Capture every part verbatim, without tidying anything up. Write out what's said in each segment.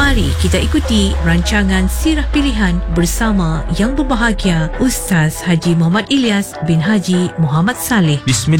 Mari kita ikuti rancangan Sirah Pilihan bersama yang berbahagia Ustaz Haji Muhammad Ilyas bin Haji Muhammad Saleh.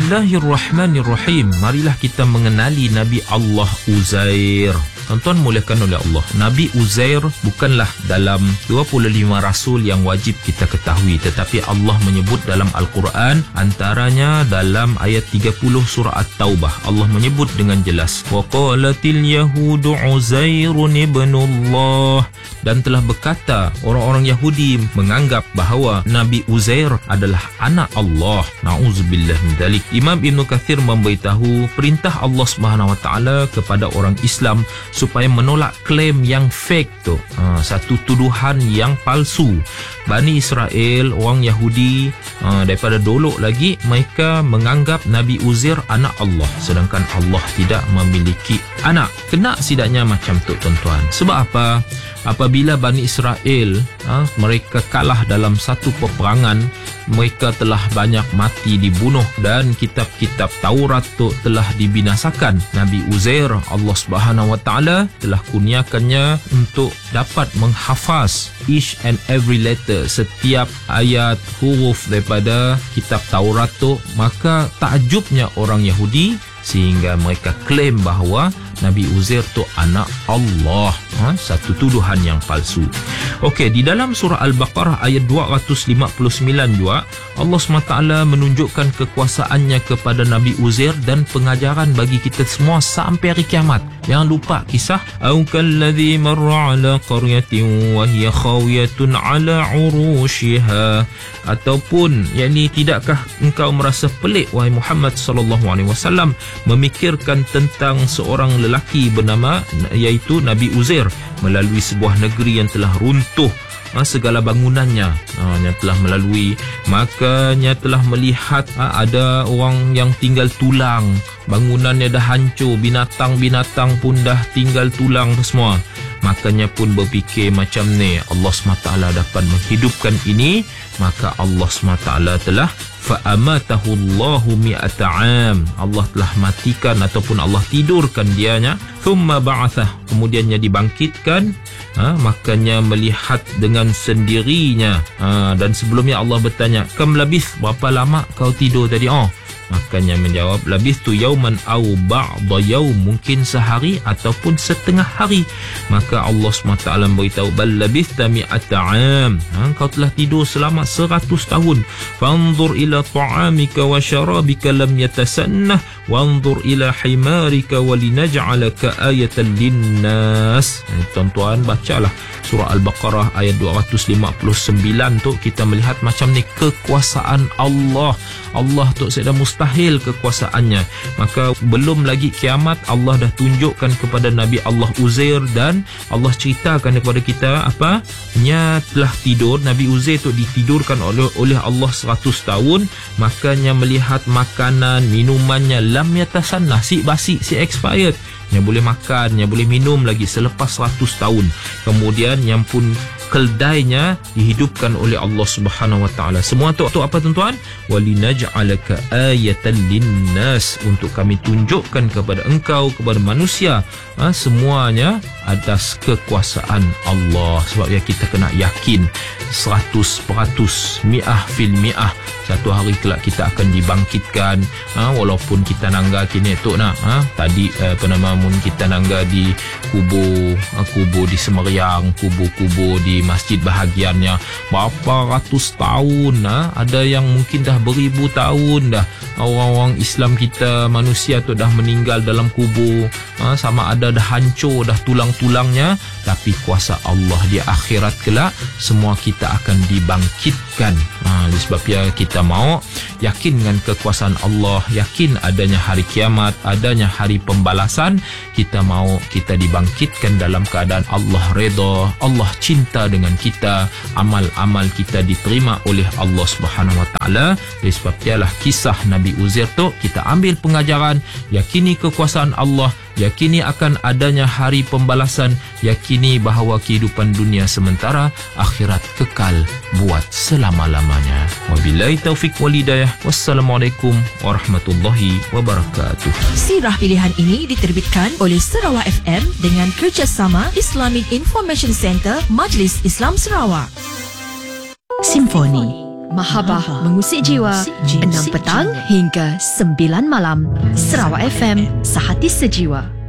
Bismillahirrahmanirrahim. Marilah kita mengenali Nabi Allah Uzair. Tuan-tuan muliakan oleh Allah, Nabi Uzair bukanlah dalam dua puluh lima rasul yang wajib kita ketahui, tetapi Allah menyebut dalam Al-Quran, antaranya dalam ayat tiga puluh surah At-Taubah. Allah menyebut dengan jelas, wa qalatil yahudu Uzairun ibnullah, dan telah berkata orang-orang Yahudi menganggap bahawa Nabi Uzair adalah anak Allah. Na'udzubillah min dzalik. Imam Ibn Kathir memberitahu perintah Allah Subhanahu wa taala kepada orang Islam supaya menolak klaim yang fake tu, ha, satu tuduhan yang palsu. Bani Israel, orang Yahudi, ha, daripada dulu lagi mereka menganggap Nabi Uzair anak Allah, sedangkan Allah tidak memiliki anak. Kena sidaknya macam tu tuan-tuan. Sebab apa? Apabila Bani Israel ha, mereka kalah dalam satu peperangan, mereka telah banyak mati dibunuh dan kitab-kitab Taurat tu telah dibinasakan. Nabi Uzair, Allah Subhanahu wa taala telah kurniakannya untuk dapat menghafaz each and every letter, setiap ayat huruf daripada kitab Taurat tu. Maka takjubnya orang Yahudi sehingga mereka klaim bahawa Nabi Uzair tu anak Allah, ha? Satu tuduhan yang palsu. Okey, di dalam surah Al-Baqarah ayat dua ratus lima puluh sembilan juga Allah subhanahu wa taala menunjukkan kekuasaannya kepada Nabi Uzair dan pengajaran bagi kita semua sampai hari kiamat. Jangan lupa kisah au kalladzi marra ala qaryatin wa hiya khawiyatun ala urushiha, ataupun yakni tidakkah engkau merasa pelik wahai Muhammad sallallahu alaihi wasallam memikirkan tentang seorang lelaki bernama iaitu Nabi Uzair melalui sebuah negeri yang telah runtuh ha, segala bangunannya, ha, yang telah melalui, makanya telah melihat ha, ada orang yang tinggal tulang, bangunannya dah hancur, binatang-binatang pun dah tinggal tulang semua. Makanya pun berfikir macam ni, Allah subhanahu wa taala dapat menghidupkan ini, maka Allah subhanahu wa taala telah fa'amatahu Allahu mi'ata 'am, Allah telah matikan ataupun Allah tidurkan dianya, thumma ba'athah, kemudiannya dibangkitkan, ha, makanya melihat dengan sendirinya, ha, dan sebelumnya Allah bertanya, kam labith, berapa lama kau tidur tadi? Oh, makanya menjawab, labithtu yauman au ba'da yaum, mungkin sehari ataupun setengah hari. Maka Allah subhanahu wa taala beritahu, bal labithta mi'ata 'am, ha, kau telah tidur selama seratus tahun. Fanzur ila ta'amika wa syarabika lam yatasannah wanzur ila himarika wa linaj'alaka ayatan linnas. eh, Tuan-tuan bacalah surah Al-Baqarah ayat dua ratus lima puluh sembilan tu, kita melihat macam ni kekuasaan Allah. Allah tu sudah mustahil kekuasaannya. Maka belum lagi kiamat, Allah dah tunjukkan kepada Nabi Allah Uzair, dan Allah ceritakan kepada kita apa? Nya telah tidur, Nabi Uzair tu ditidurkan oleh oleh Allah seratus tahun, makanya melihat makanan, minumannya lam yatasannah, si basi, si expired. Yang boleh makan, yang boleh minum lagi selepas seratus tahun. Kemudian yang pun keldainya dihidupkan oleh Allah Subhanahu wa taala. Semua tu, tu apa tuan-tuan? Walinaj'alaka ayatan linnas, untuk kami tunjukkan kepada engkau, kepada manusia, ha, semuanya atas kekuasaan Allah. Sebab ya kita kena yakin seratus peratus, mi'ah fil mi'ah, satu hari kelak kita akan dibangkitkan, ha, walaupun kita nangga kini tu nak, ha, tadi apa nama mun kita nangga di kubur, ha, kubur di Semeriang, kubur-kubur di masjid bahagiannya berapa ratus tahun, ha? Ada yang mungkin dah beribu tahun dah orang-orang Islam kita, manusia tu dah meninggal dalam kubur, ha? Sama ada dah hancur dah tulang-tulangnya, tapi kuasa Allah di akhirat kelak semua kita akan dibangkitkan. Ha, sebabnya kita mau yakin dengan kekuasaan Allah, yakin adanya hari kiamat, adanya hari pembalasan, kita mau kita dibangkitkan dalam keadaan Allah redha, Allah cinta dengan kita, amal-amal kita diterima oleh Allah Subhanahu wa taala. Sebab ialah kisah Nabi Uzair tu kita ambil pengajaran, yakini kekuasaan Allah, yakini akan adanya hari pembalasan, yakini bahawa kehidupan dunia sementara, akhirat kekal buat selama-lamanya. Wabillahi taufik wal hidayah. Wassalamualaikum warahmatullahi wabarakatuh. Sirah pilihan ini diterbitkan oleh Sarawak F M dengan kerjasama Islamic Information Center Majlis Islam Sarawak. Simfoni Mahabah mengusik jiwa, enam petang hingga sembilan malam. Sarawak F M, sehati sejiwa.